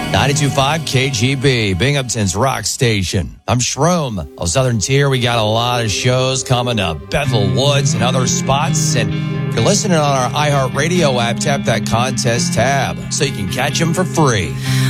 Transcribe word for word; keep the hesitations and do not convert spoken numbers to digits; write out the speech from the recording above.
ninety-two point five K G B, Binghamton's rock station. I'm Shroom. On Southern Tier, we got a lot of shows coming up. Bethel Woods and other spots. And if you're listening on our iHeartRadio app, tap that contest tab so you can catch them for free.